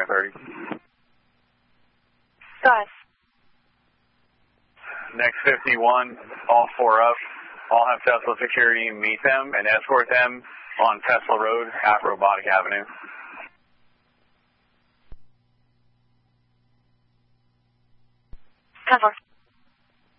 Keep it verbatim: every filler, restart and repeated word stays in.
Tango thirty. Go ahead. Next fifty-one, all four up. All have Tesla security meet them and escort them on Tesla Road at Robotic Avenue. ten four.